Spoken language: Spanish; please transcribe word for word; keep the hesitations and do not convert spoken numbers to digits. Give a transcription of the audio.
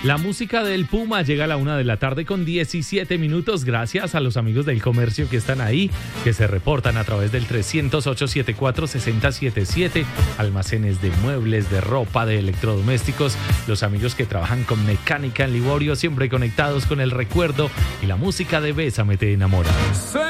La música del Puma llega a la una de la tarde con diecisiete minutos, gracias a los amigos del comercio que están ahí, que se reportan a través del trescientos ocho, setenta y cuatro, sesenta setenta y siete, almacenes de muebles, de ropa, de electrodomésticos, los amigos que trabajan con mecánica en Liborio, siempre conectados con el recuerdo y la música de Bésame te enamora.